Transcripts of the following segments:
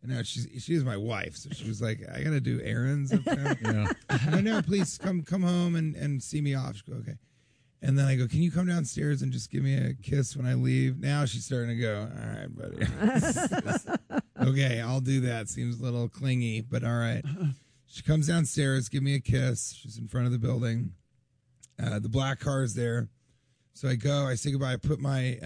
No, she's my wife, so she was like, I gotta do errands uptown. No, please come home and see me off. She go, okay. And then I go, can you come downstairs and just give me a kiss when I leave? Now she's starting to go, all right, buddy. Okay, I'll do that. Seems a little clingy, but all right. She comes downstairs, give me a kiss. She's in front of the building. The black car is there. So I go, I say goodbye. I put my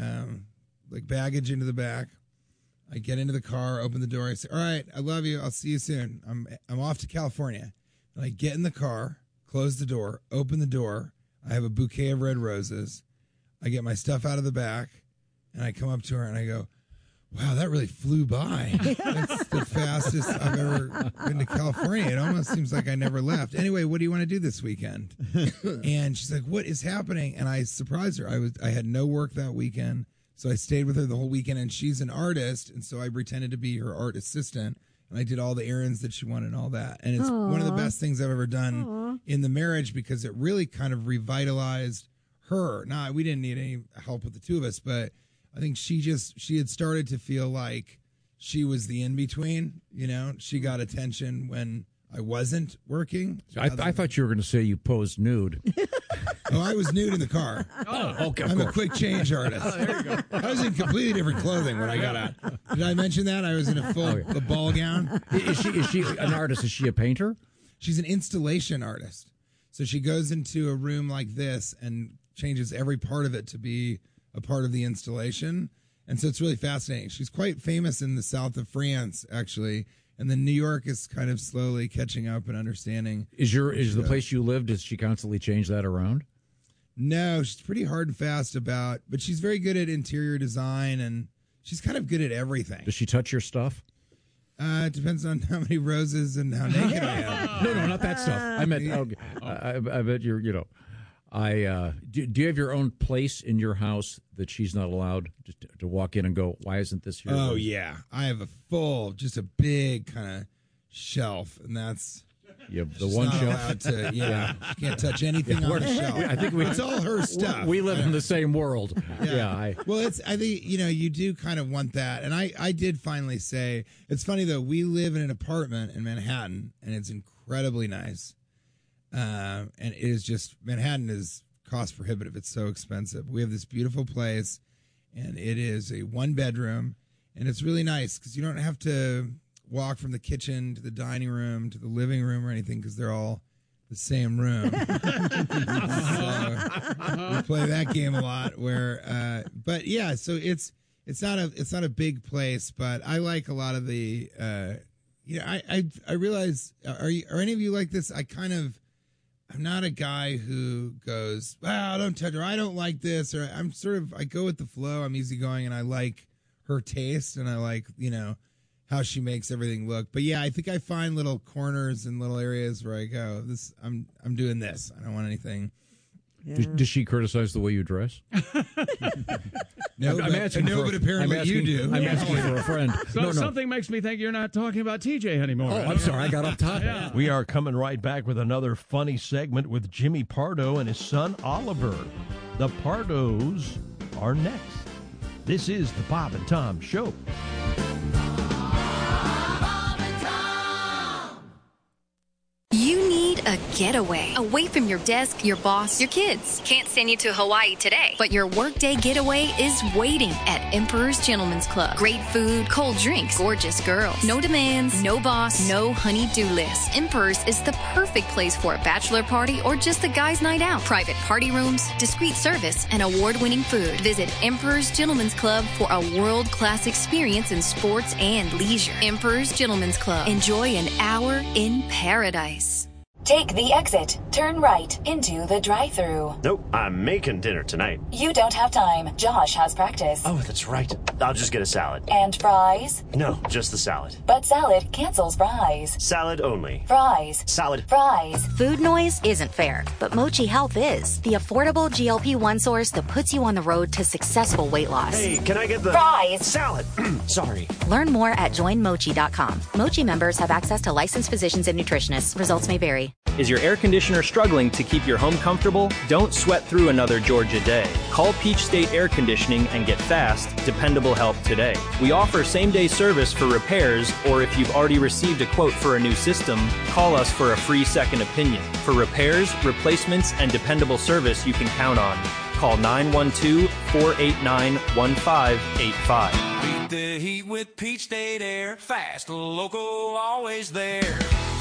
baggage into the back. I get into the car, open the door. I say, all right, I love you. I'll see you soon. I'm off to California. And I get in the car, close the door, open the door. I have a bouquet of red roses. I get my stuff out of the back, and I come up to her, and I go, wow, that really flew by. That's the fastest I've ever been to California. It almost seems like I never left. Anyway, what do you want to do this weekend? And she's like, what is happening? And I surprised her. I had no work that weekend, so I stayed with her the whole weekend, and she's an artist, and so I pretended to be her art assistant. And I did all the errands that she wanted and all that. And it's one of the best things I've ever done in the marriage because it really kind of revitalized her. Now, we didn't need any help with the two of us, but I think she had started to feel like she was the in-between. She got attention when I wasn't working. I thought you were going to say you posed nude. Oh, I was nude in the car. Oh, okay. I'm a quick change artist. Oh, there you go. I was in completely different clothing when I got out. Did I mention that? I was in a ball gown. Is she an artist? Is she a painter? She's an installation artist. So she goes into a room like this and changes every part of it to be a part of the installation. And so it's really fascinating. She's quite famous in the south of France, actually. And then New York is kind of slowly catching up and understanding. Is the place you live, does she constantly change that around? No, she's pretty hard and fast but she's very good at interior design, and she's kind of good at everything. Does she touch your stuff? It depends on how many roses and how naked I am. No, not that stuff. I meant, I bet you're, do you have your own place in your house that she's not allowed to walk in and go, why isn't this here? Oh, yeah. I have just a big kind of shelf, and that's... Yeah, the one shelf. She can't touch anything on the shelf. I think it's all her stuff. We live in the same world. Yeah. I think you do kind of want that, and I did finally say it's funny though. We live in an apartment in Manhattan, and it's incredibly nice. And it is just Manhattan is cost prohibitive. It's so expensive. We have this beautiful place, and it is a 1-bedroom, and it's really nice because you don't have to walk from the kitchen to the dining room to the living room or anything because they're all the same room. So we play that game a lot. But yeah, so it's not a big place, but I like a lot of the. I realize are any of you like this? I'm not a guy who goes, wow, don't touch her. I don't like this, or I go with the flow. I'm easygoing, and I like her taste, and I like how she makes everything look. But yeah, I think I find little corners and little areas where I go, I'm doing this. I don't want anything. Yeah. Does she criticize the way you dress? No, but apparently you do. I'm asking for a friend. So something makes me think you're not talking about TJ anymore. Oh, I'm sorry. I got off topic. Yeah. We are coming right back with another funny segment with Jimmy Pardo and his son Oliver. The Pardos are next. This is the Bob and Tom Show. You need a getaway away from your desk, your boss, your kids. Can't send you to Hawaii today, but your workday getaway is waiting at Emperor's Gentleman's Club. Great food, cold drinks, gorgeous girls. No demands, no boss, no honey-do list. Emperor's is the perfect place for a bachelor party or just a guy's night out. Private party rooms, discreet service, and award-winning food. Visit Emperor's Gentleman's Club for a world-class experience in sports and leisure. Emperor's Gentleman's Club. Enjoy an hour in paradise. Take the exit. Turn right into the drive-thru. Nope, I'm making dinner tonight. You don't have time. Josh has practice. Oh, that's right. I'll just get a salad. And fries? No, just the salad. But salad cancels fries. Salad only. Fries. Salad. Fries. Food noise isn't fair, but Mochi Health is. The affordable GLP-1 source that puts you on the road to successful weight loss. Hey, can I get the... Fries. Salad. Sorry. Learn more at joinmochi.com. Mochi members have access to licensed physicians and nutritionists. Results may vary. Is your air conditioner struggling to keep your home comfortable? Don't sweat through another Georgia day. Call Peach State Air Conditioning and get fast, dependable help today. We offer same-day service for repairs, or if you've already received a quote for a new system, call us for a free second opinion. For repairs, replacements, and dependable service you can count on. Call 912-489-1585. Beat the heat with Peach State Air. Fast, local, always there.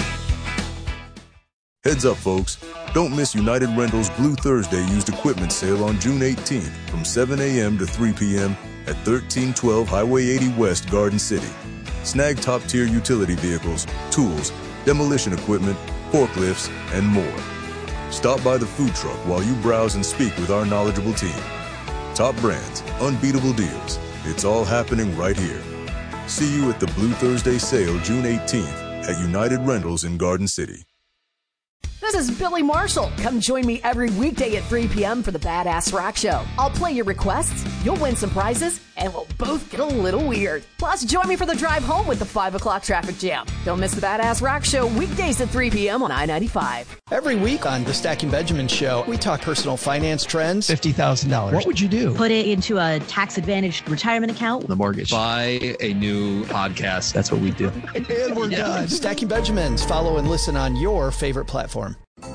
Heads up, folks. Don't miss United Rentals Blue Thursday used equipment sale on June 18th from 7 a.m. to 3 p.m. at 1312 Highway 80 West, Garden City. Snag top-tier utility vehicles, tools, demolition equipment, forklifts, and more. Stop by the food truck while you browse and speak with our knowledgeable team. Top brands, unbeatable deals. It's all happening right here. See you at the Blue Thursday sale June 18th at United Rentals in Garden City. This is Billy Marshall. Come join me every weekday at 3 p.m. for the Badass Rock Show. I'll play your requests, you'll win some prizes, and we'll both get a little weird. Plus, join me for the drive home with the 5 o'clock traffic jam. Don't miss the Badass Rock Show weekdays at 3 p.m. on I-95. Every week on the Stacking Benjamin Show, we talk personal finance trends. $50,000. What would you do? Put it into a tax-advantaged retirement account. The mortgage. Buy a new podcast. That's what we do. And we're done. Stacking Benjamins. Follow and listen on your favorite platform.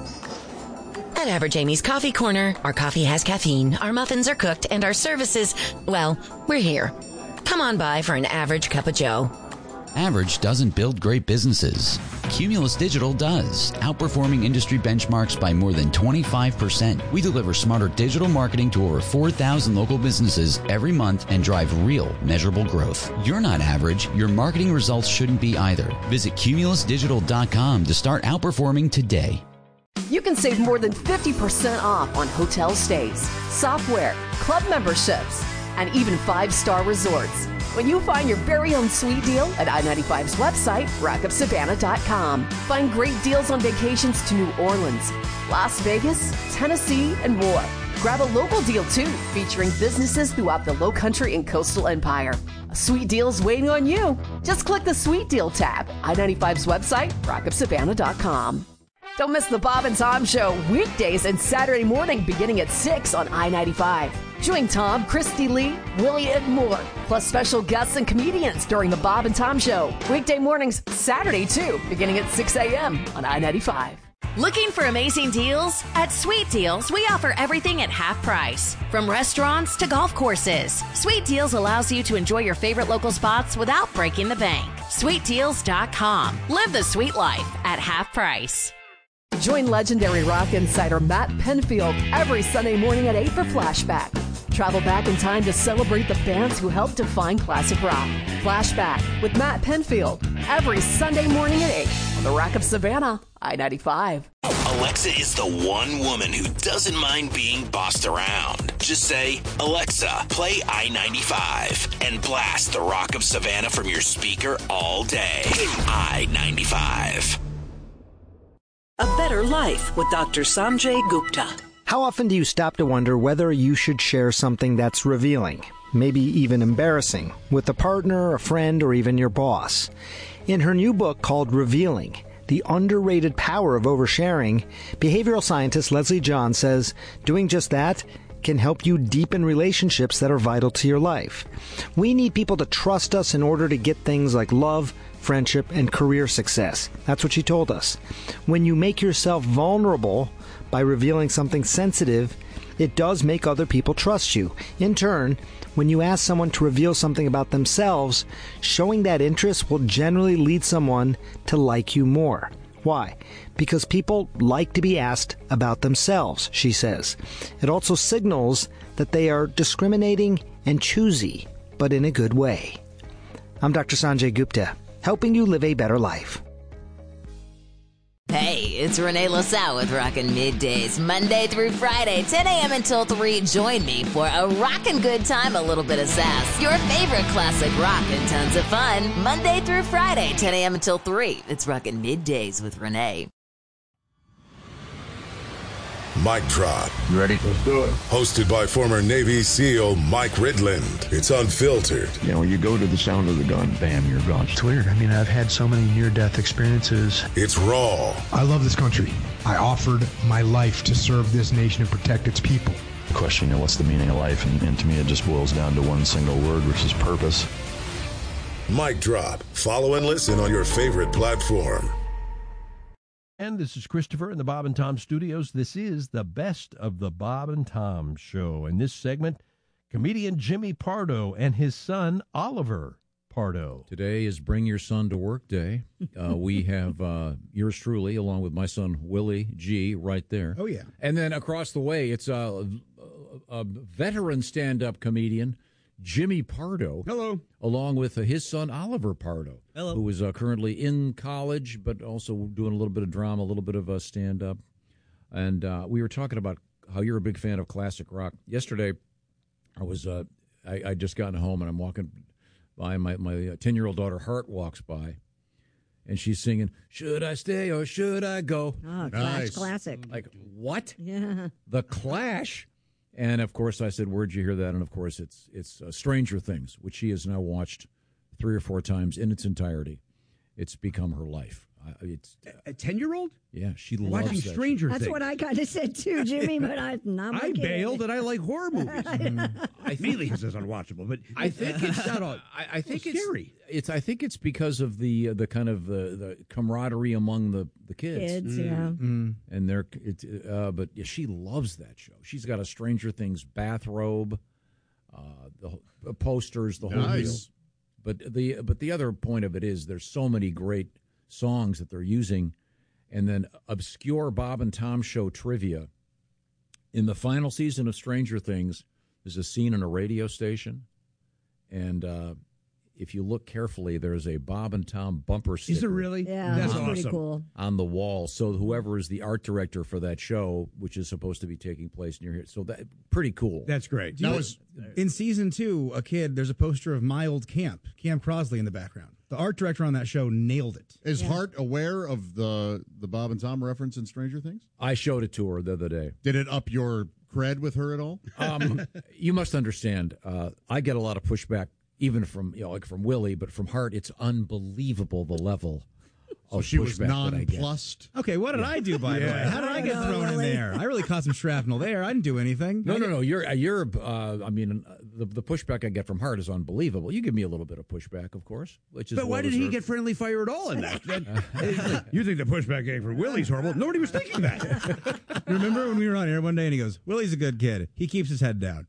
At Average Amy's Coffee Corner, our coffee has caffeine, our muffins are cooked, and our services, well, we're here. Come on by for an average cup of joe. Average doesn't build great businesses. Cumulus Digital does, outperforming industry benchmarks by more than 25%. We deliver smarter digital marketing to over 4,000 local businesses every month and drive real, measurable growth. You're not average. Your marketing results shouldn't be either. Visit cumulusdigital.com to start outperforming today. You can save more than 50% off on hotel stays, software, club memberships, and even 5-star resorts when you find your very own sweet deal at I-95's website, rockupsavannah.com. Find great deals on vacations to New Orleans, Las Vegas, Tennessee, and more. Grab a local deal, too, featuring businesses throughout the Lowcountry and Coastal Empire. A sweet deal's waiting on you. Just click the Sweet Deal tab. I-95's website, rockupsavannah.com. Don't miss the Bob and Tom Show weekdays and Saturday morning beginning at 6 on I-95. Join Tom, Christy Lee, Willie, and more, plus special guests and comedians during the Bob and Tom Show. Weekday mornings, Saturday too, beginning at 6 a.m. on I-95. Looking for amazing deals? At Sweet Deals, we offer everything at half price. From restaurants to golf courses, Sweet Deals allows you to enjoy your favorite local spots without breaking the bank. SweetDeals.com. Live the sweet life at half price. Join legendary rock insider Matt Penfield every Sunday morning at 8 for Flashback. Travel back in time to celebrate the bands who helped define classic rock. Flashback with Matt Penfield every Sunday morning at 8 on the Rock of Savannah, I-95. Alexa is the one woman who doesn't mind being bossed around. Just say, Alexa, play I-95 and blast the Rock of Savannah from your speaker all day. I-95. A Better Life with Dr. Sanjay Gupta. How often do you stop to wonder whether you should share something that's revealing, maybe even embarrassing, with a partner, a friend, or even your boss? In her new book called Revealing, The Underrated Power of Oversharing, behavioral scientist Leslie John says doing just that can help you deepen relationships that are vital to your life. We need people to trust us in order to get things like love, friendship, and career success. That's what she told us. When you make yourself vulnerable by revealing something sensitive, it does make other people trust you. In turn, when you ask someone to reveal something about themselves, showing that interest will generally lead someone to like you more. Why? Because people like to be asked about themselves, she says. It also signals that they are discriminating and choosy, but in a good way. I'm Dr. Sanjay Gupta, helping you live a better life. Hey, it's Renee LaSalle with Rockin' Middays, Monday through Friday, 10 a.m. until 3. Join me for a rockin' good time, a little bit of sass, your favorite classic rock, and tons of fun. Monday through Friday, 10 a.m. until 3. It's Rockin' Middays with Renee. Mic Drop. You ready? Let's do it. Hosted by former Navy SEAL Mike Ridland. It's unfiltered. You know, when you go to the sound of the gun, bam, you're gone. It's weird. I mean, I've had so many near-death experiences. It's raw. I love this country. I offered my life to serve this nation and protect its people. The question, you know, what's the meaning of life? And to me, it just boils down to one single word, which is purpose. Mic Drop. Follow and listen on your favorite platform. And this is Christopher in the Bob and Tom Studios. This is the Best of the Bob and Tom Show. In this segment, comedian Jimmy Pardo and his son, Oliver Pardo. Today is Bring Your Son to Work Day. We have yours truly, along with my son, Willie G., right there. Oh, yeah. And then across the way, it's a veteran stand-up comedian, Jimmy Pardo. Hello. Along with his son, Oliver Pardo. Hello. Who is currently in college, but also doing a little bit of drama, a little bit of stand-up. And we were talking about how you're a big fan of classic rock. Yesterday, I just gotten home, and I'm walking by. My 10-year-old daughter, Hart, walks by, and she's singing, "Should I Stay or Should I Go?" Oh, Clash classic. Like, what? Yeah. The Clash? And, of course, I said, where'd you hear that? And, of course, it's Stranger Things, which she has now watched 3 or 4 times in its entirety. It's become her life. It's a 10-year-old? Yeah, she loves watching that Stranger That's Things. what I kind of said too, Jimmy. But I bailed, and I like horror movies. I Feely says unwatchable, but I think it's not. I think it's scary. I think it's because of the kind of the camaraderie among the kids. Yeah. And they're but yeah, she loves that show. She's got a Stranger Things bathrobe, the posters, the whole deal. But the other point of it is there's so many great songs that they're using, and then obscure Bob and Tom Show trivia. In the final season of Stranger Things, there's a scene in a radio station, and if you look carefully, there's a Bob and Tom bumper sticker. Is there really? Yeah, that's pretty awesome. cool. On the wall. So whoever is the art director for that show, which is supposed to be taking place near here, so that pretty cool. That's great. That was in season 2. A kid. There's a poster of my old Camp Crosley in the background. The art director on that show nailed it. Is Hart aware of the Bob and Tom reference in Stranger Things? I showed it to her the other day. Did it up your cred with her at all? You must understand. I get a lot of pushback, even from like from Willie, but from Hart, it's unbelievable the level. So she was nonplussed. Okay, what did I do, by the way? How did I get thrown in there? I really caught some shrapnel there. I didn't do anything. No. You're. I mean, the pushback I get from Hart is unbelievable. You give me a little bit of pushback, of course. Which is but why did he get friendly fire at all in that? You think the pushback came from Willie's horrible? Nobody was thinking that. You remember when we were on air one day and he goes, "Willie's a good kid. He keeps his head down."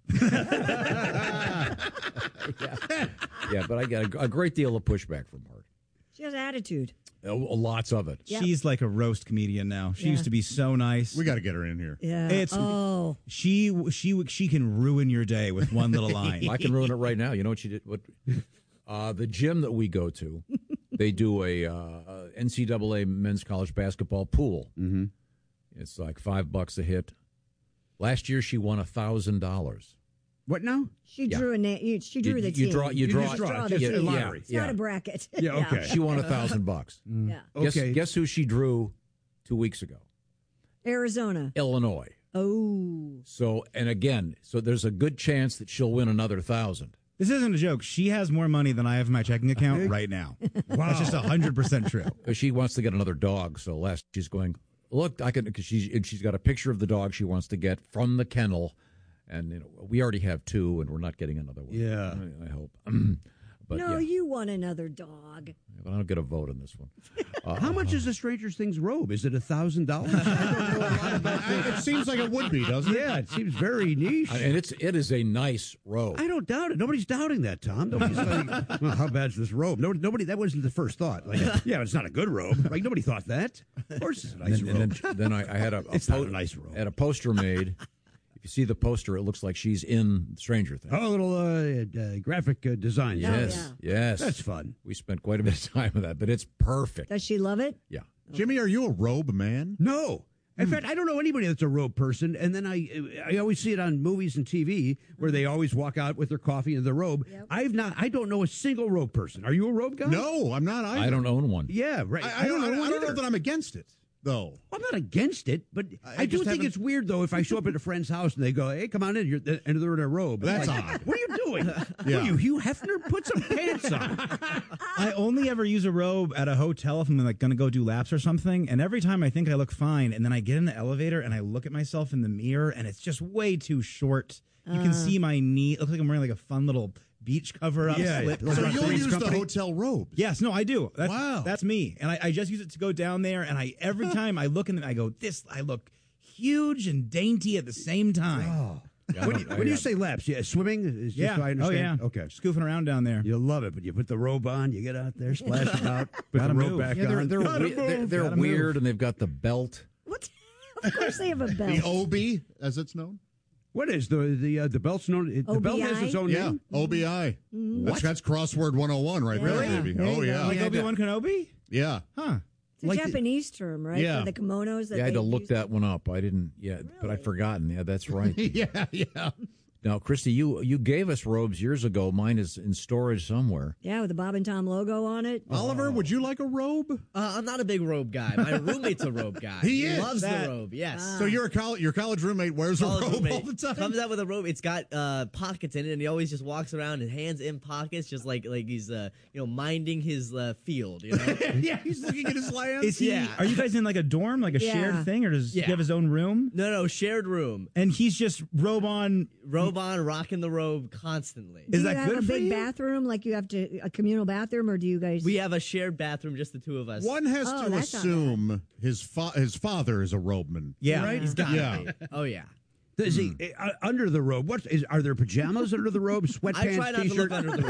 Yeah, but I get a great deal of pushback from Hart. She has attitude. Lots of it. Yep. She's like a roast comedian now. She used to be so nice. We got to get her in here. Yeah. She can ruin your day with one little line. I can ruin it right now. You know what she did? The gym that we go to, they do a NCAA men's college basketball pool. Mm-hmm. It's like $5 a hit. Last year she won $1,000. What now? She drew she drew the team. You draw the yeah, team. yeah, It's not a bracket. Yeah, okay. She won $1,000. Yeah. Okay. Guess who she drew 2 weeks ago? Arizona. Illinois. Oh. So there's a good chance that she'll win another 1,000. This isn't a joke. She has more money than I have in my checking account right now. Wow. That's just 100% true. She wants to get another dog, so she's going, look, I can, because she's got a picture of the dog she wants to get from the kennel. And we already have 2, and we're not getting another one. Yeah, I hope. But no, you want another dog. But I don't get a vote on this one. How much is the Stranger Things robe? Is it $1,000? I don't know a lot about this. It seems like it would be, doesn't it? Yeah, it seems very niche. And it is a nice robe. I don't doubt it. Nobody's doubting that, Tom. Nobody's like, well, how bad's this robe? Nobody. That wasn't the first thought. Like, yeah, it's not a good robe. Like nobody thought that. Of course, it's a nice robe. And then I had it's not a nice robe. I had a poster made. You see the poster, it looks like she's in Stranger Things. Oh, a little graphic design. Yes, yes. That's fun. We spent quite a bit of time with that, but it's perfect. Does she love it? Yeah. Jimmy, are you a robe man? No. In fact, I don't know anybody that's a robe person, and then I always see it on movies and TV where they always walk out with their coffee and their robe. Yep. I don't know a single robe person. Are you a robe guy? No, I'm not either. I don't own one. Yeah, right. I don't know that I'm against it. though. I'm not against it, but I do think it's weird, though, if I show up at a friend's house and they go, hey, come on in, and they're in a robe. That's like, odd. What are you doing? Yeah. What are you, Hugh Hefner? Put some pants on. I only ever use a robe at a hotel if I'm like going to go do laps or something. And every time I think I look fine, and then I get in the elevator and I look at myself in the mirror, and it's just way too short. You can see my knee. It looks like I'm wearing like a fun little beach cover up slip. So you'll use the hotel robes? Yes, no, I do. Wow. That's me. And I just use it to go down there, and every time I look in it, I go, I look huge and dainty at the same time. Oh. Yeah, when you say laps, swimming is just so I understand. Oh, yeah. Okay. Scoofing around down there. You love it, but you put the robe on, you get out there, splash about, put the robe back on. They're weird, and they've got the belt. What? Of course they have a belt. The OB, as it's known. What is the belt's known? The belt has its own name. OBI. That's crossword 101 right there, baby. Oh yeah, like Obi-Wan Kenobi. Yeah, huh? It's a Japanese term, right? Yeah. For the kimonos. That I had to look that one up. I didn't. Yeah, really? But I'd forgotten. Yeah, that's right. yeah. Now, Christy, you gave us robes years ago. Mine is in storage somewhere. Yeah, with the Bob and Tom logo on it. Oliver, would you like a robe? I'm not a big robe guy. My roommate's a robe guy. He loves the robe. Yes. So your college roommate wears a robe all the time. Comes out with a robe. It's got pockets in it, and he always just walks around and hands in pockets, just like he's minding his field. You know? Yeah, he's looking at his land. Are you guys in like a dorm, like a shared thing, or does he have his own room? No, shared room. And he's just robe on, rocking the robe constantly. Is that good for you? Do you have a big bathroom, like you have a communal bathroom, or do you guys? We have a shared bathroom, just the two of us. One has to assume his father is a robeman. Yeah, right. He's got to be. Oh yeah. Is he under the robe? Are there pajamas under the robe? Sweatpants, I try not t-shirt? to look under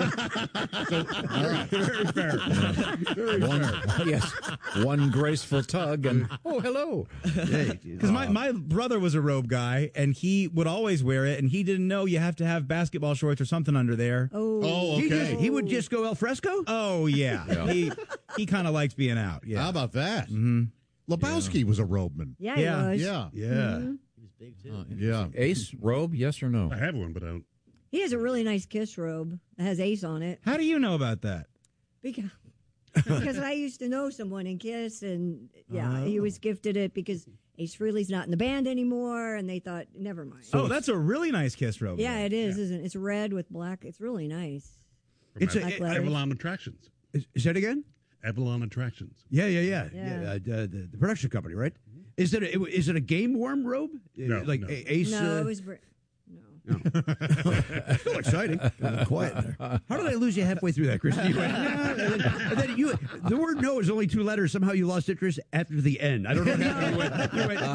the robe. All right, very fair. Very fair. Yes, one graceful tug and hello. Because my brother was a robe guy, and he would always wear it, and he didn't know you have to have basketball shorts or something under there. Oh, okay. He would just go al fresco. Oh yeah. He kind of likes being out. Yeah. How about that? Mm-hmm. Lebowski was a robeman. Yeah, he was. Yeah. Mm-hmm. Big too. Yeah. Ace robe, yes or no? I have one, but I don't. He has a really nice Kiss robe that has Ace on it. How do you know about that? Because I used to know someone in Kiss, and he was gifted it because Ace Frehley's not in the band anymore, and they thought, never mind. So that's a really nice Kiss robe. Yeah, it is, isn't it? It's red with black. It's really nice. It's Avalon Attractions. Is that again? Avalon Attractions. Yeah. The production company, right? Is it a game worm robe? No, like no. Ace? No, it was. No. Still exciting. Quiet there. How did I lose you halfway through that, Christy? And then the word no is only two letters. Somehow you lost interest after the end. I don't know what happened. You went,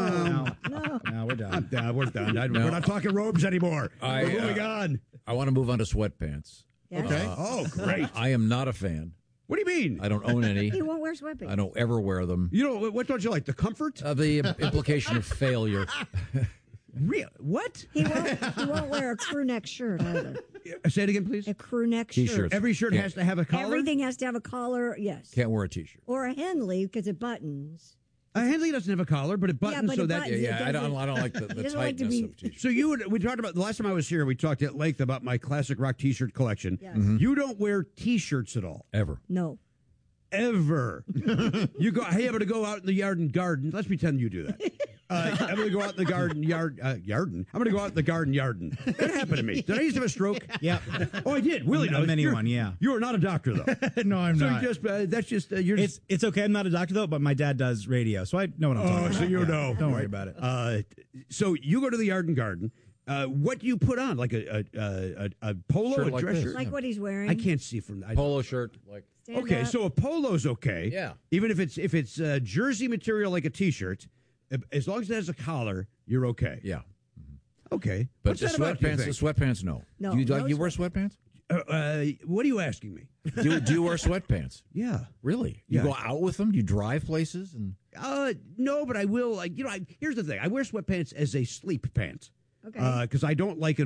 no, we're done. We're done. We're not talking robes anymore. We're moving on. I want to move on to sweatpants. Yes. Okay. Great. I am not a fan. What do you mean? I don't own any. He won't wear sweatpants. I don't ever wear them. You know, what don't you like? The comfort? The implication of failure. Real? What? He won't wear a crew neck shirt either. Say it again, please. A crew neck T-shirts. shirt. Every shirt has to have a collar? Everything has to have a collar, yes. Can't wear a T-shirt. Or a Henley because it buttons. A Henley doesn't have a collar, but it buttons so that... I don't like the tightness of T-shirts. So we talked about, the last time I was here, we talked at length about my classic rock T-shirt collection. Yes. Mm-hmm. You don't wear T-shirts at all. Ever. No. Ever. You go, hey, I'm going to go out in the yard and garden. Let's pretend you do that. I'm going to go out in the garden I'm going to go out in the garden. What happened to me? Did I used to have a stroke? Yeah. Oh, I did. Willie knows. Anyone, yeah. You are not a doctor, though. No, I'm not. That's just you're. It's okay. I'm not a doctor though, but my dad does radio, so I know what I'm talking about. So you know. Don't worry about it. So you go to the yard and garden. What do you put on? Like a polo, shirt a like dress this. shirt? Like what he's wearing. I can't see from that. Polo shirt, like. Okay, so a polo's okay. Yeah. Even if it's jersey material like a T-shirt, as long as it has a collar, you're okay. Yeah. Mm-hmm. Okay. But What's the that about, you think? sweatpants, no. No. You wear sweatpants? What are you asking me? Do you wear sweatpants? Yeah. Really? You go out with them? You drive places? And no, but I will. Here's the thing. I wear sweatpants as a sleep pant. Okay. Because I don't like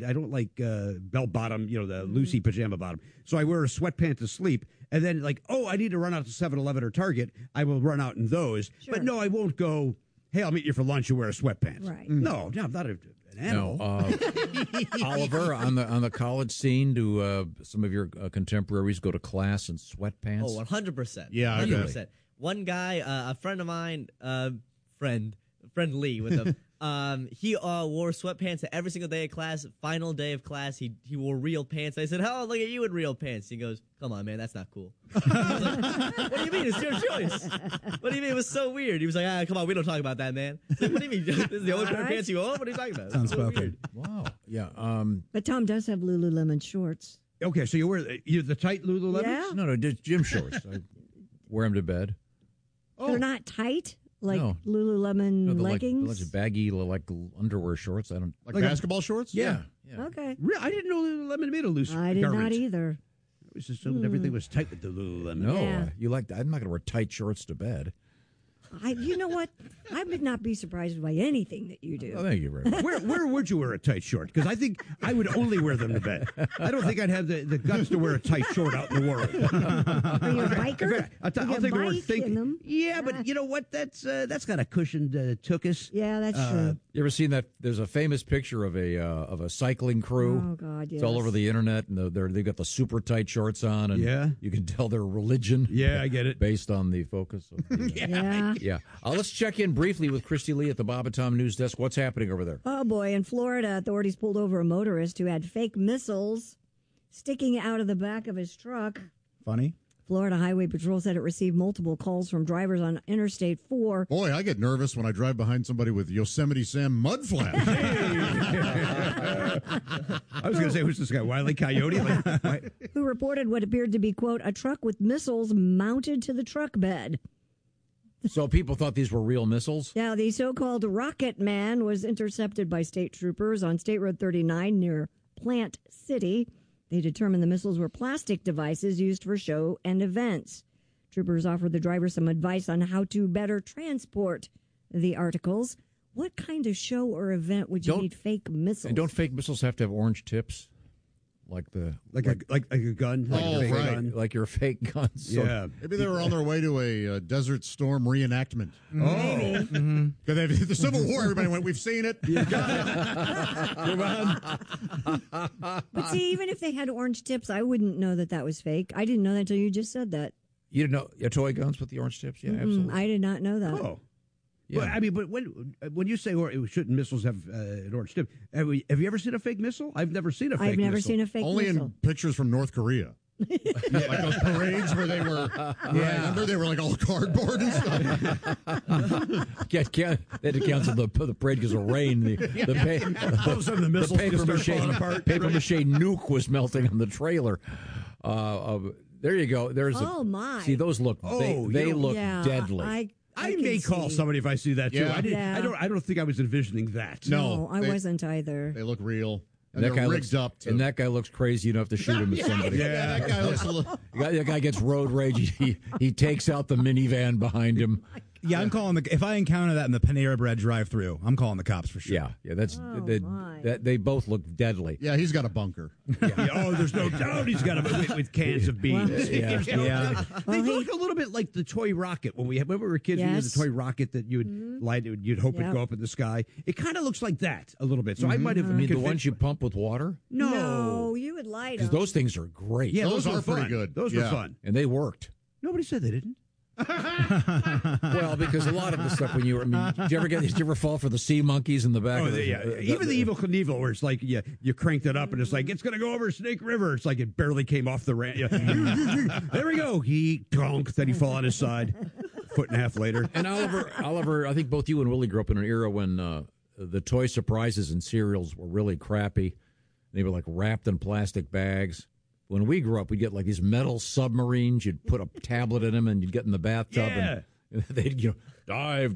bell bottom, the Lucy pajama bottom. So I wear a sweatpant to sleep. And then I need to run out to 7-Eleven or Target. I will run out in those. Sure. But no, I won't go, hey, I'll meet you for lunch and wear a sweatpants. Right. No, I'm not an animal. No, Oliver, on the college scene, do some of your contemporaries go to class in sweatpants? Oh, 100%. Yeah, I 100%. one guy, a friend of mine, friend Lee with him. He wore sweatpants every single day of class. Final day of class, he wore real pants. I said, "Oh, look at you in real pants." He goes, "Come on, man, that's not cool." I was like, "What do you mean? It's your choice." What do you mean? It was so weird. He was like, "Come on, we don't talk about that, man." Like, what do you mean? This is the only pair of pants you own? What are you talking about? Sounds so spoken. weird. Wow. Yeah. But Tom does have Lululemon shorts. Okay, so you wear the tight Lululemons? Yeah. No, just gym shorts. I wear them to bed. They're not tight like No. Lululemon No, they're leggings. like baggy, like underwear shorts. I don't Like basketball shorts? Yeah. Okay. I didn't know Lululemon made a loose I did garment. not either. I was assuming everything was tight with the Lululemon. No, Yeah. you like. I'm not going to wear tight shorts to bed. You know what? I would not be surprised by anything that you do. Oh, thank you very much. Where would you wear a tight short? Because I think I would only wear them to bed. I don't think I'd have the guts to wear a tight short out in the world. Are you a biker? I'll You take the word bike think. in them. Yeah, but you know what? That's got a cushioned tuchus. Yeah, that's true. You ever seen that? There's a famous picture of a cycling crew. Oh God, yes. It's all over the internet, and they've got the super tight shorts on, and Yeah. you can tell their religion. Yeah, I get it. Based on the focus. Of the, Yeah. yeah. Let's check in briefly with Christy Lee at the Bob and Tom News Desk. What's happening over there? Oh boy! In Florida, authorities pulled over a motorist who had fake missiles sticking out of the back of his truck. Funny. Florida Highway Patrol said it received multiple calls from drivers on Interstate 4. Boy, I get nervous when I drive behind somebody with Yosemite Sam mud flaps. I was going to say, who's this guy? Wile E. Coyote? Who reported what appeared to be, quote, a truck with missiles mounted to the truck bed. So people thought these were real missiles? Now, the so-called Rocket Man was intercepted by state troopers on State Road 39 near Plant City. They determined the missiles were plastic devices used for show and events. Troopers offered the driver some advice on how to better transport the articles. What kind of show or event would you need fake missiles? And don't fake missiles have to have orange tips? Like a gun? Like a fake right. gun. Like your fake guns. So Yeah. Maybe they were on their way to a Desert Storm reenactment. Maybe. Because the Civil War, everybody went, we've seen it. Move on. But see, even if they had orange tips, I wouldn't know that was fake. I didn't know that until you just said that. You didn't know your toy guns with the orange tips? Yeah, absolutely. I did not know that. Oh. Yeah. Well, I mean, but when you say shouldn't missiles have an orange tip, have you ever seen a fake missile? I've never seen a fake missile. I've never seen a fake Only missile. in pictures from North Korea. Like those parades where they were, remember, they were like all cardboard and stuff. They had to cancel the parade because of rain. All of a sudden the missiles just start falling apart. Paper mache nuke was melting on the trailer. There you go. There's Oh, my. See, those look, they look deadly. I may call somebody if I see that too. Yeah. I don't think I was envisioning that. No, I wasn't either. They look real. And that they're guy rigged looks up. and that guy looks crazy. You don't have to shoot him at somebody. Yeah, that guy looks a little. That guy gets road rage. He takes out the minivan behind him. Yeah, I'm calling if I encounter that in the Panera Bread drive-through, I'm calling the cops for sure. Yeah, that's they both look deadly. Yeah, he's got a bunker. There's no doubt he's got a with cans of beans. They look a little bit like the toy rocket when we were kids. We had the toy rocket that you would light. You'd hope it'd go up in the sky. It kind of looks like that a little bit. So I might have. I mean, the ones you pump with water? No, you would light them. Because those things are great. Yeah, those are were pretty fun. good. Those were fun, and they worked. Nobody said they didn't. Well, because a lot of the stuff when did you ever fall for the sea monkeys in the back? Of the, even the Evel Knievel, where it's like you cranked it up and it's like it's going to go over Snake River. It's like it barely came off the ramp. There we go. He donk. Then he fall on his side. Foot and a half later. And Oliver, I think both you and Willie grew up in an era when the toy surprises and cereals were really crappy. They were like wrapped in plastic bags. When we grew up, we'd get like these metal submarines. You'd put a tablet in them, and you'd get in the bathtub, and they'd dive.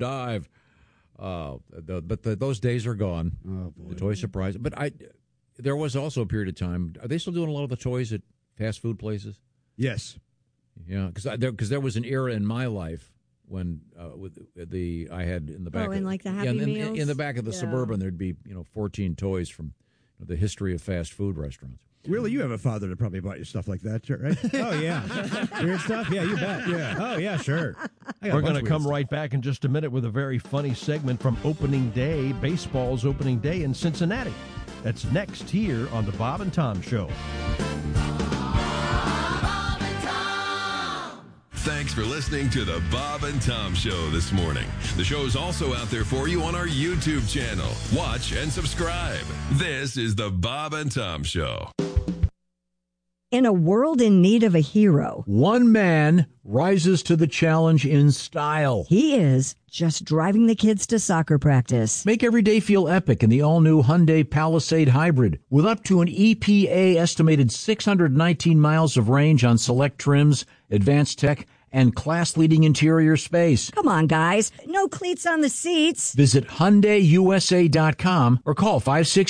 But those days are gone. Oh boy, the toy surprise. But there was also a period of time. Are they still doing a lot of the toys at fast food places? Yes. Yeah, because there was an era in my life when I had in the back. In like the Happy Meals? In the back of the Suburban, there'd be 14 toys from the history of fast food restaurants. Really, you have a father that probably bought you stuff like that, right? Oh, yeah. Weird stuff? Yeah, you bet. Yeah. Oh, yeah, sure. We're going to come right back in just a minute with a very funny segment from opening day, baseball's opening day in Cincinnati. That's next here on the Bob and Tom Show. Thanks for listening to the Bob and Tom Show this morning. The show is also out there for you on our YouTube channel. Watch and subscribe. This is the Bob and Tom Show. In a world in need of a hero, one man rises to the challenge in style. He is just driving the kids to soccer practice. Make every day feel epic in the all-new Hyundai Palisade Hybrid. With up to an EPA estimated 619 miles of range on select trims, advanced tech, and class-leading interior space. Come on, guys. No cleats on the seats. Visit HyundaiUSA.com or call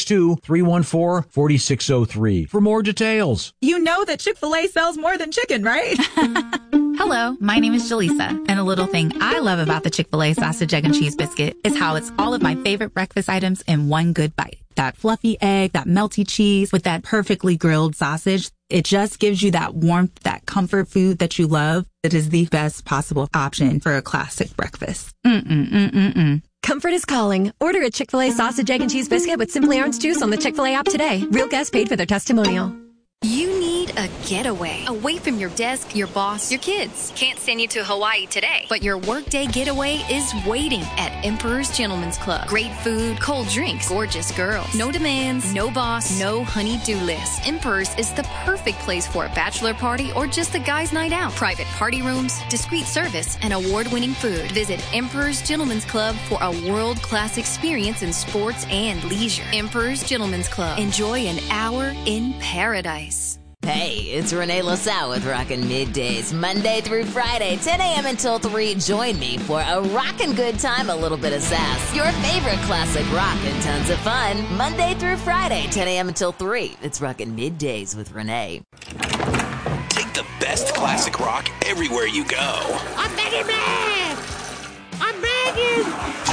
562-314-4603 for more details. You know that Chick-fil-A sells more than chicken, right? Hello, my name is Jaleesa, and a little thing I love about the Chick-fil-A sausage, egg, and cheese biscuit is how it's all of my favorite breakfast items in one good bite. That fluffy egg, that melty cheese with that perfectly grilled sausage. It just gives you that warmth, that comfort food that you love. It is the best possible option for a classic breakfast. Comfort is calling. Order a Chick-fil-A sausage, egg, and cheese biscuit with Simply Orange Juice on the Chick-fil-A app today. Real guests paid for their testimonial. You need a getaway. Away from your desk, your boss, your kids. Can't send you to Hawaii today, but your workday getaway is waiting at Emperor's Gentleman's Club. Great food, cold drinks, gorgeous girls. No demands, no boss, no honey-do list. Emperor's is the perfect place for a bachelor party or just a guy's night out. Private party rooms, discreet service, and award-winning food. Visit Emperor's Gentleman's Club for a world-class experience in sports and leisure. Emperor's Gentleman's Club. Enjoy an hour in paradise. Hey, it's Renee LaSalle with Rockin' Middays, Monday through Friday, 10 a.m. until 3. Join me for a rockin' good time, a little bit of sass. Your favorite classic rock and tons of fun, Monday through Friday, 10 a.m. until 3. It's Rockin' Middays with Renee. Take the best classic rock everywhere you go. I'm begging, man! I'm begging!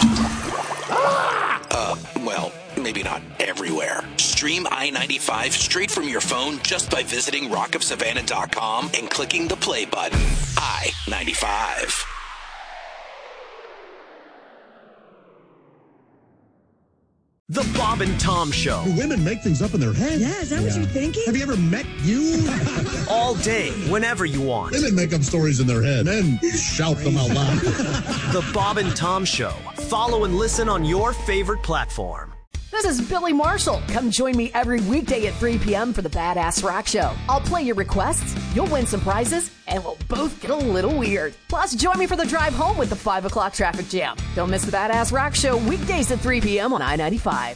Well, maybe not everywhere. Stream I-95 straight from your phone just by visiting rockofsavannah.com and clicking the play button. I-95. The Bob and Tom Show. Do women make things up in their heads? Yeah, is that what you're thinking? Have you ever met you? All day, whenever you want. Women make up stories in their head. Men shout them out loud. The Bob and Tom Show. Follow and listen on your favorite platform. This is Billy Marshall. Come join me every weekday at 3 p.m. for the Badass Rock Show. I'll play your requests, you'll win some prizes, and we'll both get a little weird. Plus, join me for the drive home with the 5 o'clock traffic jam. Don't miss the Badass Rock Show weekdays at 3 p.m. on I-95.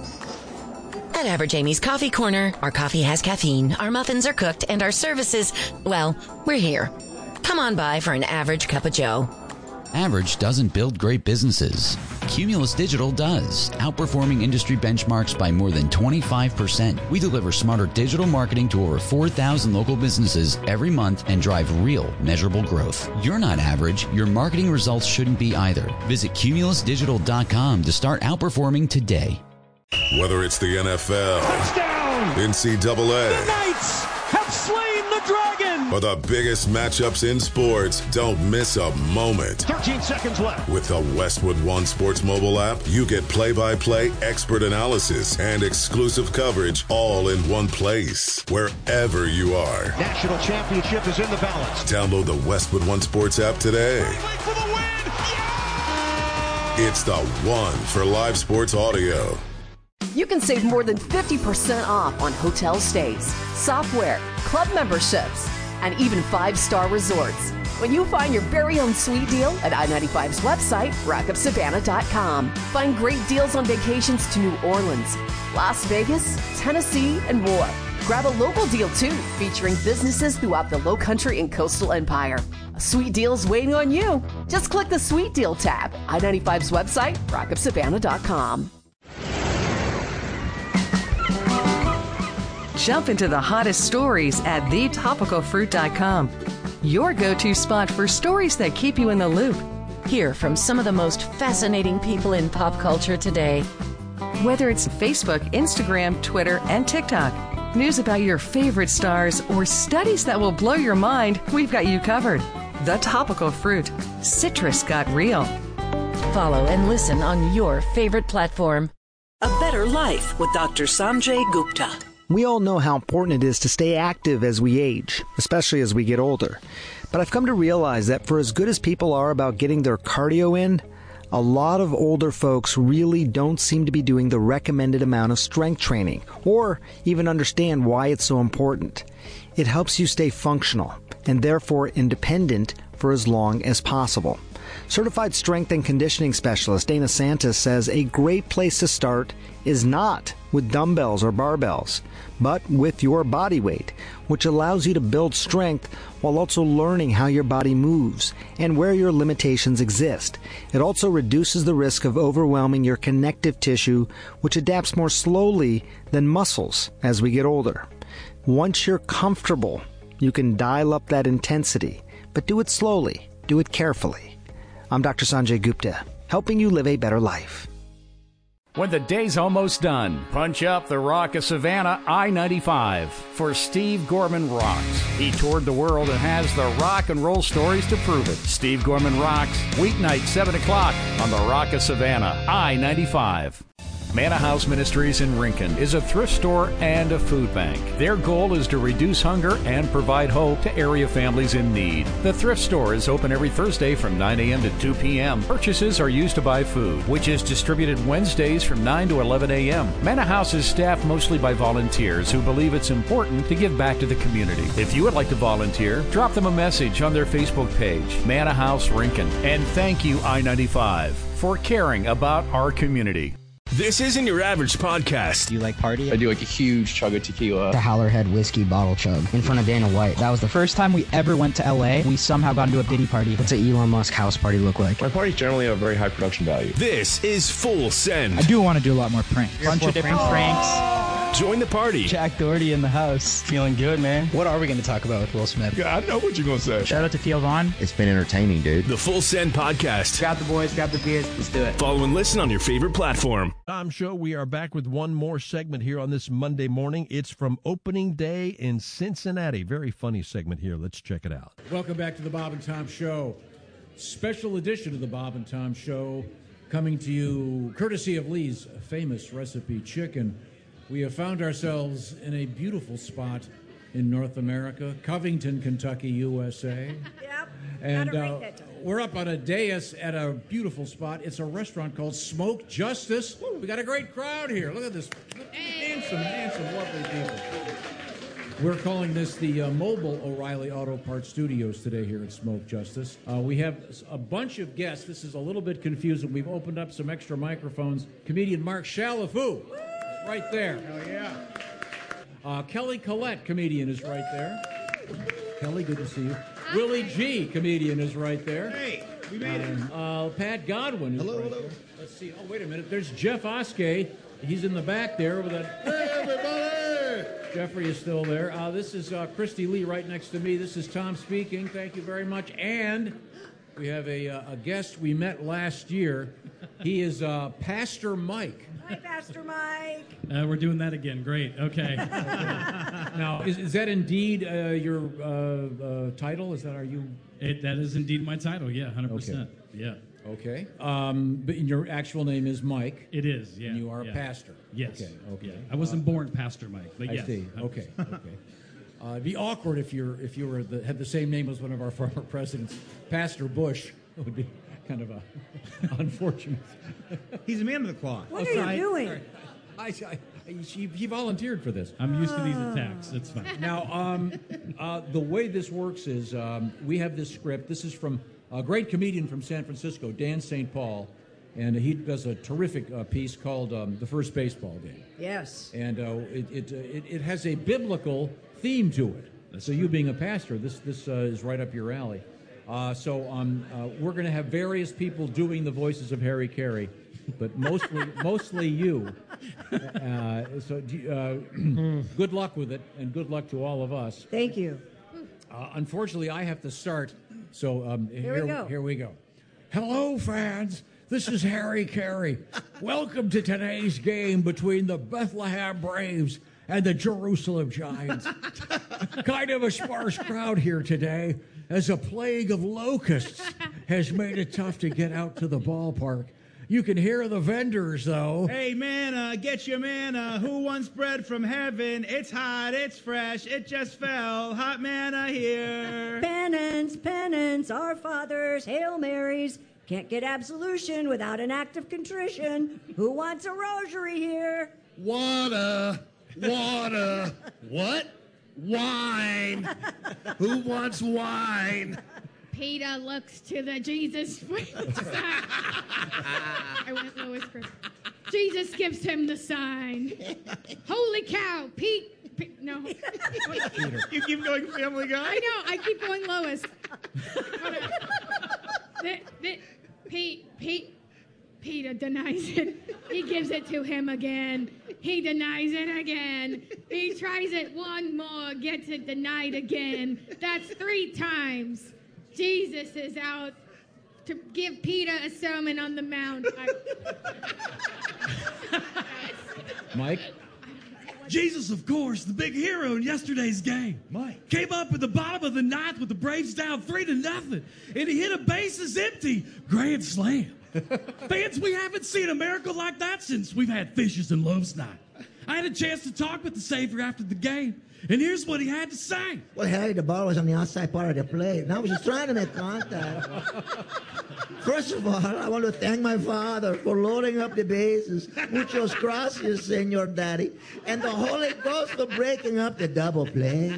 At Average Amy's Coffee Corner, our coffee has caffeine, our muffins are cooked, and our services, well, we're here. Come on by for an average cup of joe. Average doesn't build great businesses. Cumulus Digital does, outperforming industry benchmarks by more than 25%. We deliver smarter digital marketing to over 4,000 local businesses every month and drive real, measurable growth. You're not average. Your marketing results shouldn't be either. Visit cumulusdigital.com to start outperforming today. Whether it's the NFL, touchdown, NCAA, the Knights have slain the dragon, or the biggest matchups in sports, don't miss a moment. 13 seconds left. With the Westwood One Sports mobile app, you get play-by-play expert analysis and exclusive coverage all in one place, wherever you are. National championship is in the balance. Download the Westwood One Sports app today. For the win. Yeah! It's the one for live sports audio. You can save more than 50% off on hotel stays, software, club memberships, and even 5-star resorts when you find your very own sweet deal at I-95's website, rockofsavannah.com. Find great deals on vacations to New Orleans, Las Vegas, Tennessee, and more. Grab a local deal, too, featuring businesses throughout the Lowcountry and Coastal Empire. A sweet deal is waiting on you. Just click the Sweet Deal tab. I-95's website, rockofsavannah.com. Jump into the hottest stories at thetopicalfruit.com. Your go-to spot for stories that keep you in the loop. Hear from some of the most fascinating people in pop culture today. Whether it's Facebook, Instagram, Twitter, and TikTok, news about your favorite stars, or studies that will blow your mind, we've got you covered. The Topical Fruit. Citrus got real. Follow and listen on your favorite platform. A Better Life with Dr. Sanjay Gupta. We all know how important it is to stay active as we age, especially as we get older. But I've come to realize that for as good as people are about getting their cardio in, a lot of older folks really don't seem to be doing the recommended amount of strength training, or even understand why it's so important. It helps you stay functional, and therefore independent for as long as possible. Certified strength and conditioning specialist Dana Santis says a great place to start is not with dumbbells or barbells, but with your body weight, which allows you to build strength while also learning how your body moves and where your limitations exist. It also reduces the risk of overwhelming your connective tissue, which adapts more slowly than muscles as we get older. Once you're comfortable, you can dial up that intensity, but do it slowly, do it carefully. I'm Dr. Sanjay Gupta, helping you live a better life. When the day's almost done, punch up the Rock of Savannah I-95 for Steve Gorman Rocks. He toured the world and has the rock and roll stories to prove it. Steve Gorman Rocks, weeknight 7 o'clock on the Rock of Savannah I-95. Manna House Ministries in Rincon is a thrift store and a food bank. Their goal is to reduce hunger and provide hope to area families in need. The thrift store is open every Thursday from 9 a.m. to 2 p.m. Purchases are used to buy food, which is distributed Wednesdays from 9 to 11 a.m. Manna House is staffed mostly by volunteers who believe it's important to give back to the community. If you would like to volunteer, drop them a message on their Facebook page, Manna House Rincon. And thank you, I-95, for caring about our community. This isn't your average podcast. Do you like party? I do like a huge chug of tequila. The Howlerhead whiskey bottle chug in front of Dana White. That was the first time we ever went to LA. We somehow got into a Diddy party. What's an Elon Musk house party look like? My parties generally have very high production value. This is Full Send. I do want to do a lot more pranks. Bunch of different pranks. Join the party. Jack Doherty in the house. Feeling good, man. What are we going to talk about with Will Smith? Yeah, I know what you're going to say. Shout out to Theo Vaughn. It's been entertaining, dude. The Full Send Podcast. Grab the boys, grab the beers. Let's do it. Follow and listen on your favorite platform. Tom Show, we are back with one more segment here on this Monday morning. It's from opening day in Cincinnati. Very funny segment here. Let's check it out. Welcome back to the Bob and Tom Show. Special edition of the Bob and Tom Show coming to you courtesy of Lee's Famous Recipe Chicken. We have found ourselves in a beautiful spot in North America, Covington, Kentucky, USA. Yep. And we're up on a dais at a beautiful spot. It's a restaurant called Smoke Justice. We got a great crowd here. Look at this. Handsome, lovely people. We're calling this the mobile O'Reilly Auto Parts Studios today here at Smoke Justice. We have a bunch of guests. This is a little bit confusing. We've opened up some extra microphones. Comedian Mark Chalifoux, right there. Oh, yeah. Kelly Collette, comedian, is right there. Kelly, good to see you. Willie G, comedian, is right there. Hey, we made it. Pat Godwin is hello. there. Let's see. Oh, wait a minute. There's Jeff Oskey. He's in the back there with a... Hey, everybody! Jeffrey is still there. This is Christy Lee right next to me. This is Tom speaking. Thank you very much. And we have a guest we met last year. He is Pastor Mike. Hi, Pastor Mike. We're doing that again. Great. Okay. Now, is that indeed your title? Is that That is indeed my title. Yeah, 100%. Okay. Yeah. Okay. But your actual name is Mike. It is. Yeah. And you are a pastor. Yes. Okay. Yeah. I wasn't born Pastor Mike, but yes. I see. Okay. It'd be awkward if you had the same name as one of our former presidents, Pastor Bush. It would be kind of unfortunate. He's a man of the cloth. What are you doing? He volunteered for this. I'm used to these attacks. It's fine. Now, the way this works is we have this script. This is from a great comedian from San Francisco, Dan St. Paul, and he does a terrific piece called The First Baseball Game. Yes. And it has a biblical theme to it. So you being a pastor, this is right up your alley. So we're going to have various people doing the voices of Harry Carey, but mostly you. So good luck with it, and good luck to all of us. Thank you. Unfortunately, I have to start. So Here we go. Hello, fans. This is Harry Carey. Welcome to today's game between the Bethlehem Braves and the Jerusalem Giants. Kind of a sparse crowd here today, as a plague of locusts has made it tough to get out to the ballpark. You can hear the vendors, though. Hey, man, get your manna. Who wants bread from heaven? It's hot, it's fresh, it just fell. Hot manna here. Penance, penance, our fathers, Hail Marys. Can't get absolution without an act of contrition. Who wants a rosary here? Water. What? Wine. Who wants wine? Peter looks to the Jesus. I went Lois first. Jesus gives him the sign. Holy cow, Pete. No. You keep going Family Guy? I know. I keep going Lois. Peter denies it. He gives it to him again. He denies it again. He tries it one more, gets it denied again. That's 3 times. Jesus is out to give Peter a sermon on the Mount. Mike? Jesus, of course, the big hero in yesterday's game. Mike. Came up at the bottom of the 9th with the Braves down 3-0. And he hit a bases empty grand slam. Fans, we haven't seen a miracle like that since we've had Fishes and Loaves night. I had a chance to talk with the Savior after the game, and here's what he had to say. Well, Harry, the ball was on the outside part of the plate, and I was just trying to make contact. First of all, I want to thank my father for loading up the bases. Muchos gracias, Senor Daddy. And the Holy Ghost for breaking up the double play.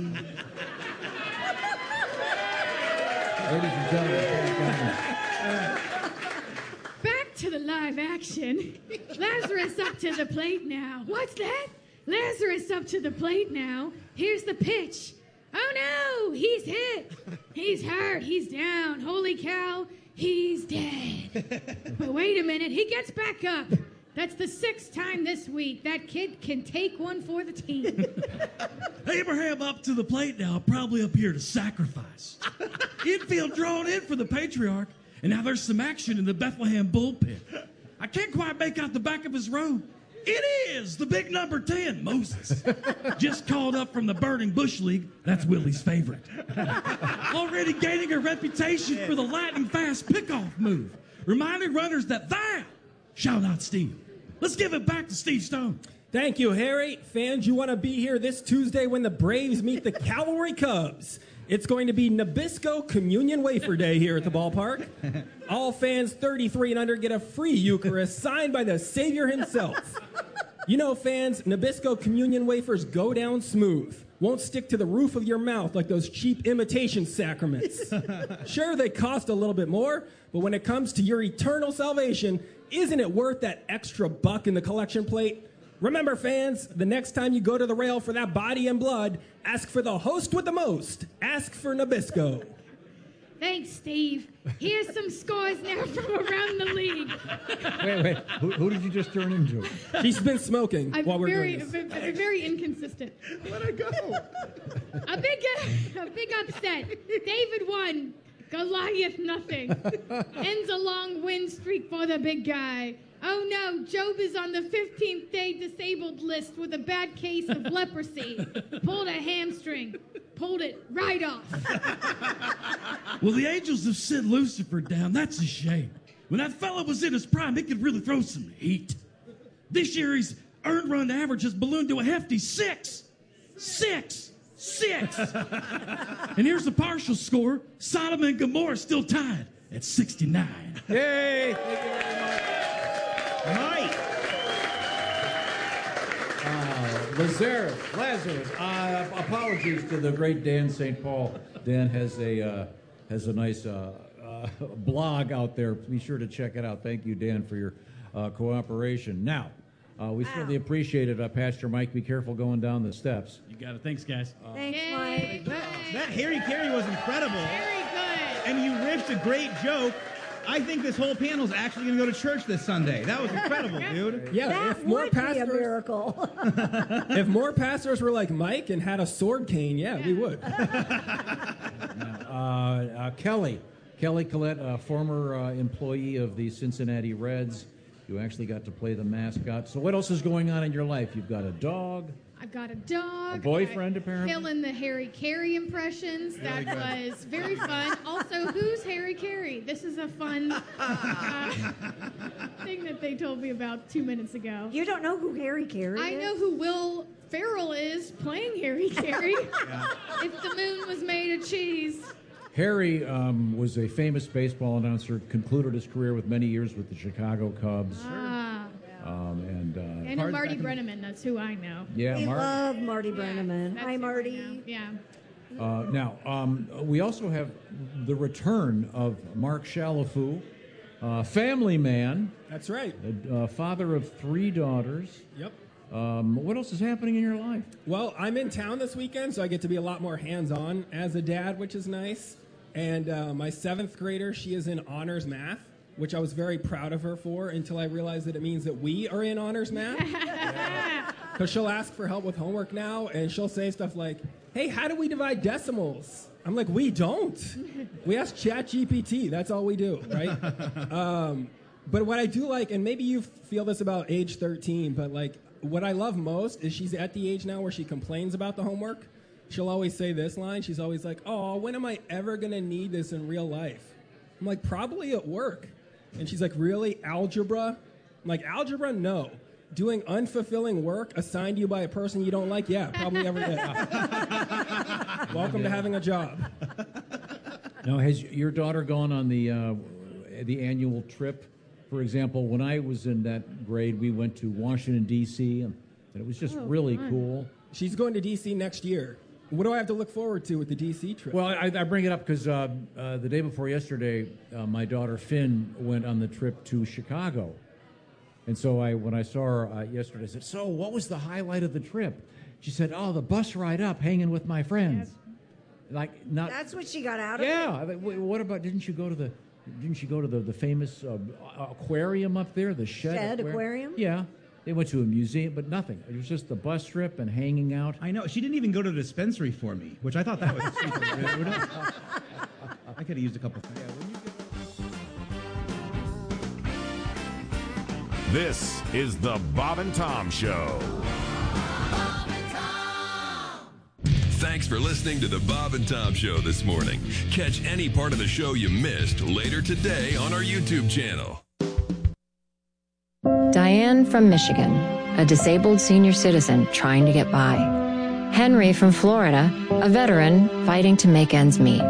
Ladies and gentlemen, Back to the live action. Lazarus up to the plate now. What's that? Lazarus up to the plate now. Here's the pitch. Oh no, he's hit. He's hurt. He's down. Holy cow, he's dead. But wait a minute, he gets back up. That's the 6th time this week. That kid can take one for the team. Abraham up to the plate now, probably up here to sacrifice. Infield drawn in for the Patriarch, and now there's some action in the Bethlehem bullpen. I can't quite make out the back of his robe. It is the big number 10, Moses. Just called up from the Burning Bush League. That's Willie's favorite. Already gaining a reputation for the lightning fast pickoff move, reminding runners that thou shall not steal. Let's give it back to Steve Stone. Thank you, Harry. Fans, you want to be here this Tuesday when the Braves meet the Cavalry Cubs. It's going to be Nabisco Communion Wafer Day here at the ballpark. All fans 33 and under get a free Eucharist signed by the Savior himself. You know, fans, Nabisco Communion wafers go down smooth. Won't stick to the roof of your mouth like those cheap imitation sacraments. Sure, they cost a little bit more, but when it comes to your eternal salvation, isn't it worth that extra buck in the collection plate? Remember, fans, the next time you go to the rail for that body and blood, ask for the host with the most. Ask for Nabisco. Thanks, Steve. Here's some scores now from around the league. Wait. Who did you just turn into? She's been smoking while we're doing this. Very inconsistent. Let her go. A big upset. David won. Goliath nothing. Ends a long win streak for the big guy. Oh no, Job is on the 15th day disabled list with a bad case of leprosy. Pulled a hamstring. Pulled it right off. Well, the Angels have sent Lucifer down. That's a shame. When that fella was in his prime, he could really throw some heat. This year, his earned run average has ballooned to a hefty 6. 6. And here's the partial score. Sodom and Gomorrah still tied at 69. Yay! Mike. Lazarus. Apologies to the great Dan St. Paul. Dan has a nice blog out there. Be sure to check it out. Thank you, Dan, for your cooperation. Now, we certainly appreciate it. Pastor Mike, be careful going down the steps. You got it. Thanks, guys. Thanks, Mike. That Harry Carey was incredible. Very good. And you riffed a great joke. I think this whole panel's actually going to go to church this Sunday. That was incredible, dude. Yeah, That if more would be a pastors, miracle. if more pastors were like Mike and had a sword cane, yeah, we would. Kelly Collette, a former employee of the Cincinnati Reds. You actually got to play the mascot. So what else is going on in your life? You've got a dog. I've got a dog. A boyfriend, apparently. Killing the Harry Carey impressions. That was very fun. Also, who's Harry Carey. This is a fun thing that they told me about 2 minutes ago. You don't know who Harry Carey is? I know who Will Ferrell is playing Harry Carey. If the moon was made of cheese. Harry was a famous baseball announcer, concluded his career with many years with the Chicago Cubs. And Marty Brennaman, that's who I know. Yeah, we love Marty Brennaman. That's Hi, who I Marty. know. Yeah. Now, we also have the return of Mark Chalafou, family man. That's right. Father of 3 daughters. Yep. What else is happening in your life? Well, I'm in town this weekend, so I get to be a lot more hands-on as a dad, which is nice. And my 7th grader, she is in honors math, which I was very proud of her for until I realized that it means that we are in honors math. Because she'll ask for help with homework now, and she'll say stuff like, hey, how do we divide decimals? I'm like, we don't. We ask ChatGPT. That's all we do, right? But what I do like, and maybe you feel this about age 13, but like what I love most is she's at the age now where she complains about the homework. She'll always say this line. She's always like, oh, when am I ever going to need this in real life? I'm like, probably at work. And she's like, really? Algebra? I'm like, algebra? No. Doing unfulfilling work assigned to you by a person you don't like? Yeah, probably every day. Welcome to having a job. Now, has your daughter gone on the annual trip? For example, when I was in that grade, we went to Washington, D.C., and it was just really cool. She's going to D.C. next year. What do I have to look forward to with the D.C. trip? Well, I bring it up because the day before yesterday, my daughter Finn went on the trip to Chicago. And so when I saw her yesterday, I said, so what was the highlight of the trip? She said, oh, the bus ride up, hanging with my friends. That's what she got out of it? Yeah. What about, didn't you go to the famous aquarium up there, the Shed Aquarium? Yeah. They went to a museum, but nothing. It was just the bus trip and hanging out. I know. She didn't even go to the dispensary for me, which I thought that was sweet. I could have used a couple things. This is the Bob and Tom Show. Thanks for listening to the Bob and Tom Show this morning. Catch any part of the show you missed later today on our YouTube channel. Diane from Michigan, a disabled senior citizen trying to get by. Henry from Florida, a veteran fighting to make ends meet.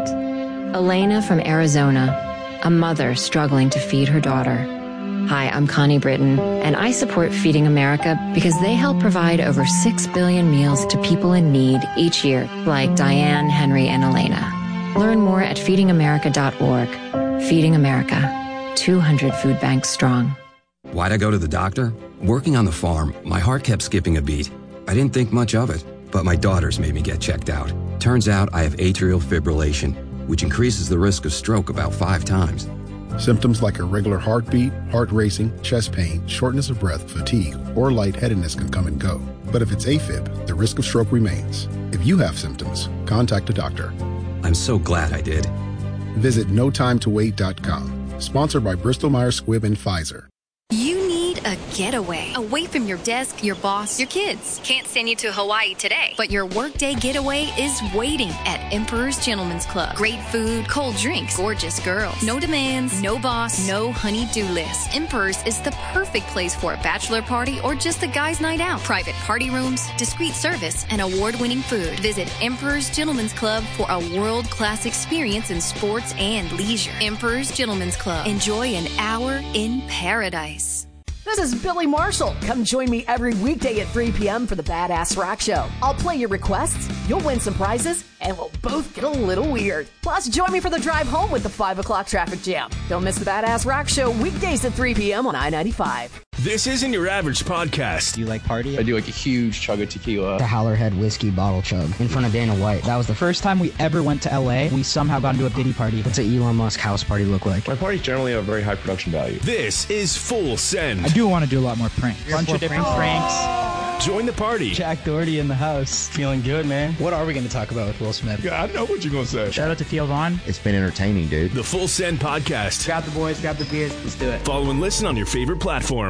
Elena from Arizona, a mother struggling to feed her daughter. Hi, I'm Connie Britton, and I support Feeding America because they help provide over 6 billion meals to people in need each year, like Diane, Henry, and Elena. Learn more at feedingamerica.org. Feeding America, 200 food banks strong. Why'd I go to the doctor? Working on the farm, my heart kept skipping a beat. I didn't think much of it, but my daughters made me get checked out. Turns out I have atrial fibrillation, which increases the risk of stroke about 5 times. Symptoms like irregular heartbeat, heart racing, chest pain, shortness of breath, fatigue, or lightheadedness can come and go. But if it's AFib, the risk of stroke remains. If you have symptoms, contact a doctor. I'm so glad I did. Visit notimetowait.com. Sponsored by Bristol-Myers Squibb and Pfizer. You need a getaway. Away from your desk, your boss, your kids. Can't send you to Hawaii today, but your workday getaway is waiting at Emperor's Gentleman's Club. Great food, cold drinks, gorgeous girls. No demands, no boss, no honey-do list. Emperor's is the perfect place for a bachelor party or just a guy's night out. Private party rooms, discreet service, and award-winning food. Visit Emperor's Gentleman's Club for a world-class experience in sports and leisure. Emperor's Gentleman's Club. Enjoy an hour in paradise. This is Billy Marshall. Come join me every weekday at 3 p.m. for the Badass Rock Show. I'll play your requests, you'll win some prizes, and we'll both get a little weird. Plus, join me for the drive home with the 5 o'clock traffic jam. Don't miss the Badass Rock Show weekdays at 3 p.m. on I-95. This isn't your average podcast. Do you like party? I do like a huge chug of tequila. The Howlerhead whiskey bottle chug in front of Dana White. That was the first time we ever went to LA. We somehow got into a Diddy party. What's an Elon Musk house party look like? My parties generally have very high production value. This is Full Send. I do want to do a lot more pranks. Bunch of different pranks. Join the party. Jack Doherty in the house. Feeling good, man. What are we going to talk about with Will Smith? Yeah, I know what you're going to say. Shout out to Theo Vaughn. It's been entertaining, dude. The Full Send podcast. Grab the boys, grab the beers. Let's do it. Follow and listen on your favorite platform.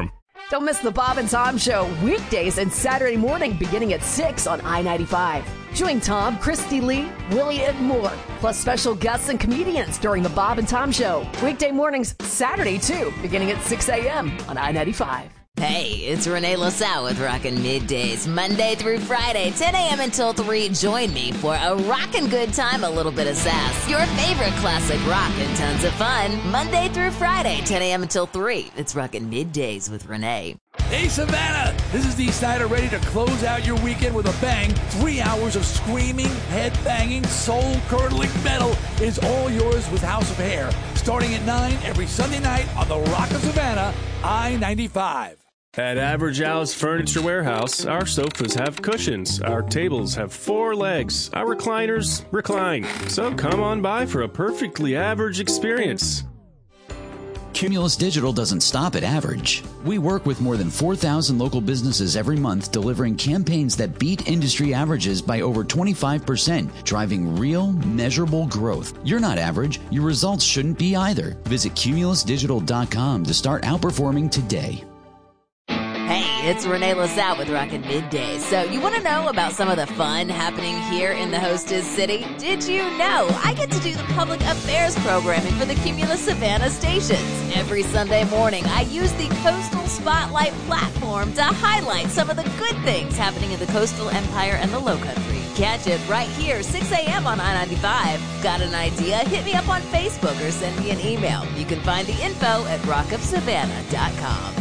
Don't miss the Bob and Tom Show weekdays and Saturday morning beginning at 6 on I-95. Join Tom, Christy Lee, Willie, and more, plus special guests and comedians during the Bob and Tom Show. Weekday mornings, Saturday too, beginning at 6 a.m. on I-95. Hey, it's Renee LaSalle with Rockin' Middays, Monday through Friday, 10 a.m. until 3. Join me for a rockin' good time, a little bit of sass, your favorite classic rock, and tons of fun. Monday through Friday, 10 a.m. until 3. It's Rockin' Middays with Renee. Hey, Savannah! This is Dee Snider, ready to close out your weekend with a bang. 3 hours of screaming, head-banging, soul-curdling metal is all yours with House of Hair, starting at 9 every Sunday night on the Rock of Savannah, I-95. At Average Al's Furniture Warehouse, our sofas have cushions, our tables have 4 legs, our recliners recline. So come on by for a perfectly average experience. Cumulus Digital doesn't stop at average. We work with more than 4,000 local businesses every month, delivering campaigns that beat industry averages by over 25%, driving real, measurable growth. You're not average. Your results shouldn't be either. Visit cumulusdigital.com to start outperforming today. Hey, it's Renee LaSalle with Rockin' Middays. So you want to know about some of the fun happening here in the hostess city? Did you know I get to do the public affairs programming for the Cumulus Savannah stations? Every Sunday morning, I use the Coastal Spotlight platform to highlight some of the good things happening in the Coastal Empire and the Lowcountry. Catch it right here, 6 a.m. on I-95. Got an idea? Hit me up on Facebook or send me an email. You can find the info at rockofsavannah.com.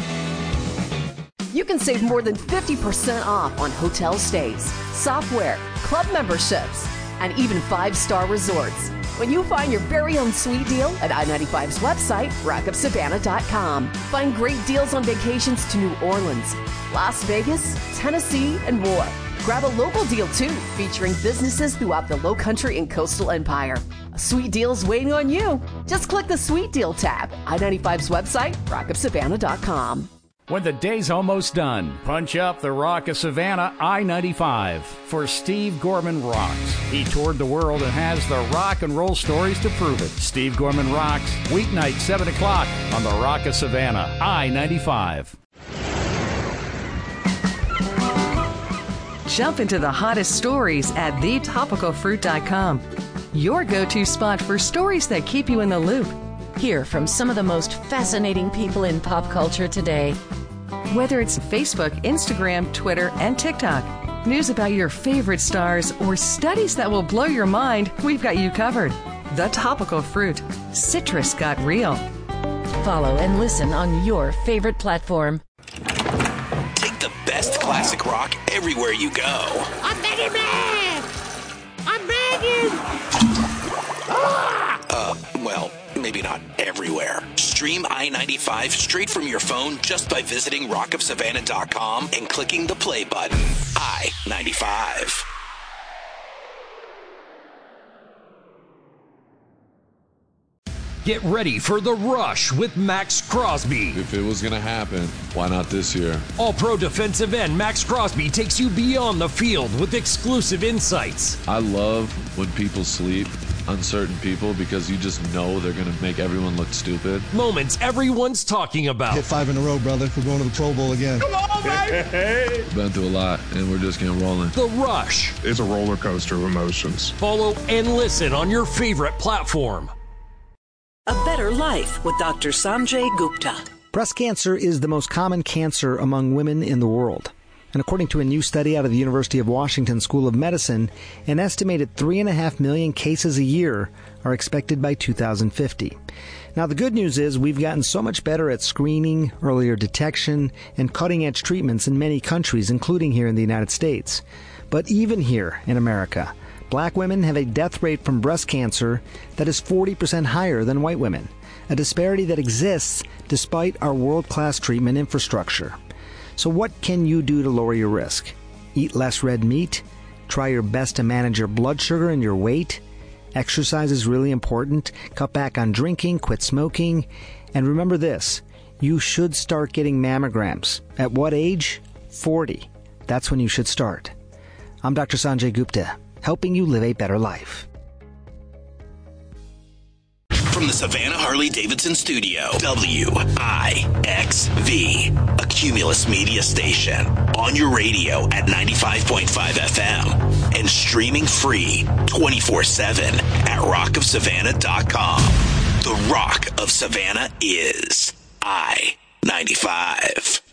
You can save more than 50% off on hotel stays, software, club memberships, and even 5-star resorts when you find your very own sweet deal at I-95's website, rockofsavannah.com. Find great deals on vacations to New Orleans, Las Vegas, Tennessee, and more. Grab a local deal, too, featuring businesses throughout the Lowcountry and Coastal Empire. A sweet deal's waiting on you. Just click the Sweet Deal tab, I-95's website, rockofsavannah.com. When the day's almost done, punch up the Rock of Savannah I-95 for Steve Gorman Rocks. He toured the world and has the rock and roll stories to prove it. Steve Gorman Rocks, weeknight 7 o'clock on the Rock of Savannah I-95. Jump into the hottest stories at thetopicalfruit.com. Your go-to spot for stories that keep you in the loop. Hear from some of the most fascinating people in pop culture today. Whether it's Facebook, Instagram, Twitter, and TikTok, news about your favorite stars, or studies that will blow your mind, we've got you covered. The Topical Fruit. Citrus got real. Follow and listen on your favorite platform. Take the best classic rock everywhere you go. I'm begging, man! I'm begging! Well, maybe not everywhere. Stream I-95 straight from your phone just by visiting rockofsavannah.com and clicking the play button. I-95. Get ready for The Rush with Max Crosby. If it was going to happen, why not this year? All-pro defensive end Max Crosby takes you beyond the field with exclusive insights. I love when people sleep on certain people because you just know they're going to make everyone look stupid. Moments everyone's talking about. Hit 5 in a row, brother. We're going to the Pro Bowl again. Come on, baby! Been through a lot, and we're just getting rolling. The Rush. It's a roller coaster of emotions. Follow and listen on your favorite platform. A Better Life with Dr. Sanjay Gupta. Breast cancer is the most common cancer among women in the world. And according to a new study out of the University of Washington School of Medicine, an estimated 3.5 million cases a year are expected by 2050. Now, the good news is we've gotten so much better at screening, earlier detection, and cutting-edge treatments in many countries, including here in the United States. But even here in America, black women have a death rate from breast cancer that is 40% higher than white women, a disparity that exists despite our world-class treatment infrastructure. So what can you do to lower your risk? Eat less red meat? Try your best to manage your blood sugar and your weight? Exercise is really important. Cut back on drinking, quit smoking. And remember this, you should start getting mammograms. At what age? 40. That's when you should start. I'm Dr. Sanjay Gupta, helping you live a better life. From the Savannah Harley-Davidson studio, WIXV, a Cumulus media station. On your radio at 95.5 FM. And streaming free 24/7 at rockofsavannah.com. The Rock of Savannah is I-95.